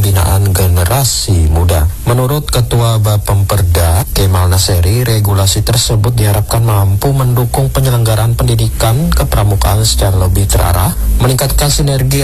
pembinaan generasi muda. Menurut Ketua Bapemperda, Kemal Naseri, regulasi tersebut diharapkan mampu mendukung penyelenggaraan pendidikan kepramukaan secara lebih terarah, meningkatkan sinergi